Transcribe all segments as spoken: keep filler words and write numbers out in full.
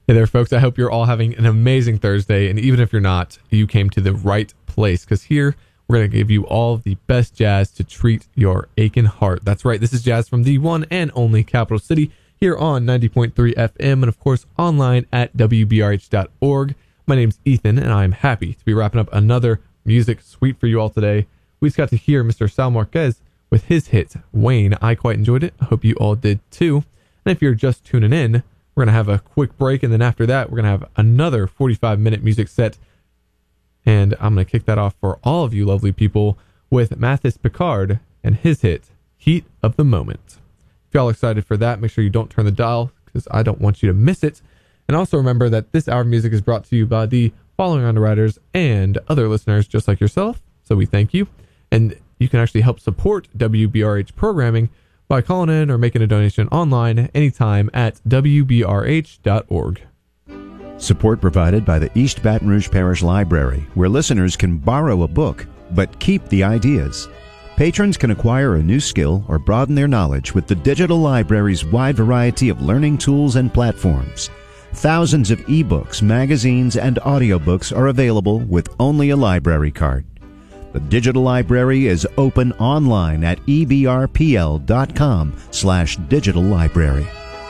Hey there, folks. I hope you're all having an amazing Thursday. And even if you're not, you came to the right place, because here we're going to give you all of the best jazz to treat your aching heart. That's right. This is jazz from the one and only Capital City here on ninety point three F M and, of course, online at W B R H dot org. My name's Ethan, and I'm happy to be wrapping up another music suite for you all today. We just got to hear Mister Sal Marquez with his hit, Wayne. I quite enjoyed it. I hope you all did too. And if you're just tuning in, we're going to have a quick break, and then after that, we're going to have another forty-five minute music set. And I'm going to kick that off for all of you lovely people with Mathis Picard and his hit, Heat of the Moment. If y'all are excited for that, make sure you don't turn the dial, because I don't want you to miss it. And also remember that this hour of music is brought to you by the following underwriters and other listeners just like yourself. So we thank you. And you can actually help support W B R H programming by calling in or making a donation online anytime at W B R H dot org. Support provided by the East Baton Rouge Parish Library, where listeners can borrow a book, but keep the ideas. Patrons can acquire a new skill or broaden their knowledge with the digital library's wide variety of learning tools and platforms. Thousands of ebooks, magazines, and audiobooks are available with only a library card. The digital library is open online at E B R P L dot com slash digital library.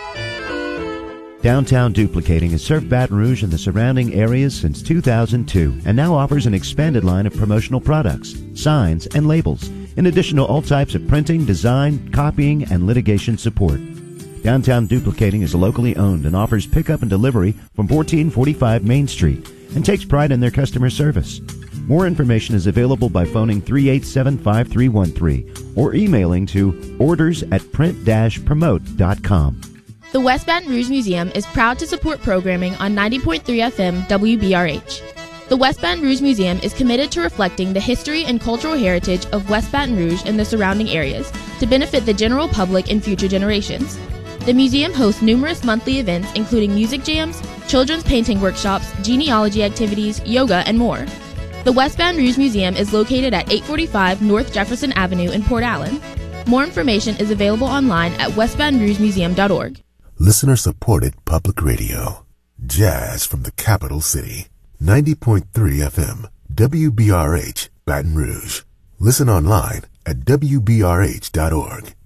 Downtown Duplicating has served Baton Rouge and the surrounding areas since two thousand two and now offers an expanded line of promotional products, signs, and labels, in addition to all types of printing, design, copying, and litigation support. Downtown Duplicating is locally owned and offers pickup and delivery from fourteen forty-five Main Street and takes pride in their customer service. More information is available by phoning three eight seven, five three one three or emailing to orders at print dash promote dot com. The West Baton Rouge Museum is proud to support programming on ninety point three F M W B R H. The West Baton Rouge Museum is committed to reflecting the history and cultural heritage of West Baton Rouge and the surrounding areas to benefit the general public and future generations. The museum hosts numerous monthly events including music jams, children's painting workshops, genealogy activities, yoga, and more. The West Baton Rouge Museum is located at eight forty-five North Jefferson Avenue in Port Allen. More information is available online at west baton rouge museum dot org. Listener-supported public radio. Jazz from the capital city. ninety point three F M. W B R H, Baton Rouge. Listen online at W B R H dot org.